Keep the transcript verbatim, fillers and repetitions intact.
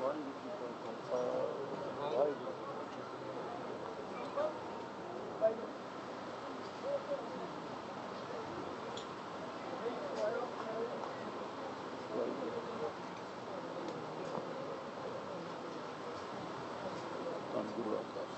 ਵਾਹਿਗੁਰੂ ਜੀ ਕਾ ਖਾਲਸਾ ਵਾਹਿਗੁਰੂ ਜੀ ਕੀ ਫਤਿਹ। ਧੰਨ ਗੁਰੂ ਰਾਮਦਾਸ।